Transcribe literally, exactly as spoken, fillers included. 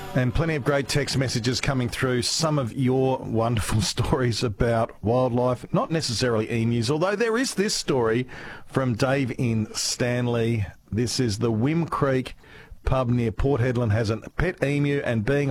And plenty of great text messages coming through. Some of your wonderful stories about wildlife, not necessarily emus, although there is this story from Dave in Stanley. This is the Wim Creek pub near Port Hedland has a pet emu, and being